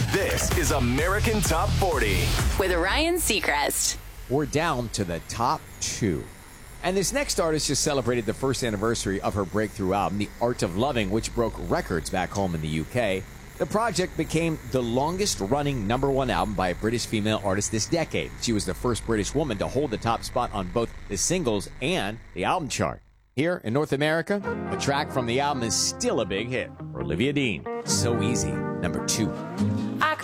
This is American Top 40 with Ryan Seacrest. We're down to the top 2. And this next artist just celebrated the first anniversary of her breakthrough album, The Art of Loving, which broke records back home in the UK. The project became the longest-running #1 album by a British female artist this decade. She was the first British woman to hold the top spot on both the singles and the album chart. Here in North America, a track from the album is still a big hit for Olivia Dean. So Easy, number 2.